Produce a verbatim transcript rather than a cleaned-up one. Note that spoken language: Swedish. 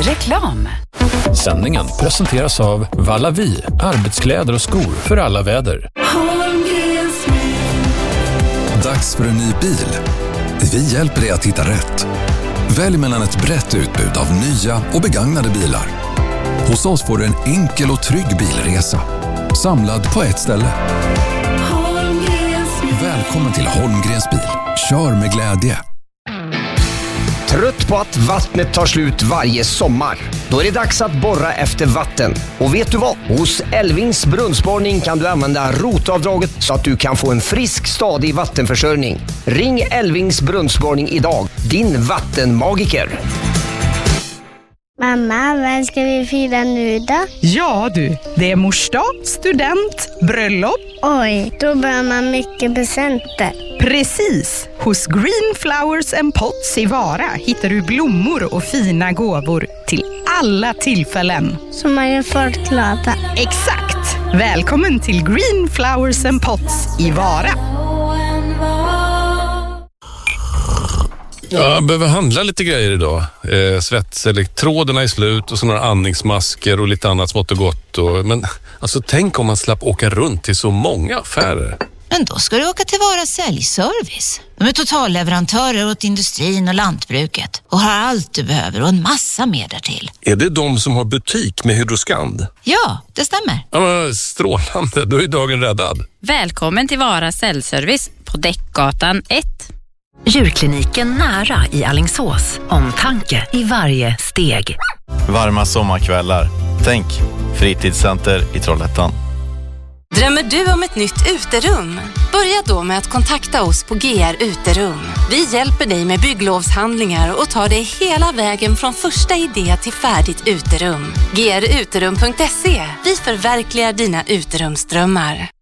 Reklam. Sändningen presenteras av Vallavi, arbetskläder och skor för alla väder. Dags för en ny bil. Vi hjälper dig att hitta rätt. Välj mellan ett brett utbud av nya och begagnade bilar. Hos oss får du en enkel och trygg bilresa. Samlad på ett ställe. Välkommen till Holmgrens bil. Kör med glädje. Trött på att vattnet tar slut varje sommar? Då är det dags att borra efter vatten. Och vet du vad? Hos Elvings brunnsborrning kan du använda rotavdraget så att du kan få en frisk, stadig vattenförsörjning. Ring Elvings brunnsborrning idag. Din vattenmagiker. Mamma, vad ska vi fira nu då? Ja du, det är morsdag, student, bröllop. Oj, då behöver man mycket presenter. Precis! Hos Green Flowers and Pots i Vara hittar du blommor och fina gåvor till alla tillfällen. Så man gör folk glada. Exakt! Välkommen till Green Flowers and Pots i Vara. Ja, jag behöver handla lite grejer idag. Eh, svetselektroderna är slut och så några andningsmasker och lite annat smått och gott. Och, men alltså, tänk om man slapp åka runt till så många affärer. Men då ska du åka till Vara säljservice. De är totalleverantörer åt industrin och lantbruket och har allt du behöver och en massa mer därtill. Är det de som har butik med Hydroskand? Ja, det stämmer. Ja, men strålande. Då är dagen räddad. Välkommen till Vara säljservice på Däckgatan ett. Djurkliniken nära i Alingsås. Omtanke i varje steg. Varma sommarkvällar. Tänk, fritidscenter i Trollhättan. Drömmer du om ett nytt uterum? Börja då med att kontakta oss på G R Uterum. Vi hjälper dig med bygglovshandlingar och tar dig hela vägen från första idé till färdigt uterum. G R uterum punkt se. Vi förverkligar dina uterumsdrömmar.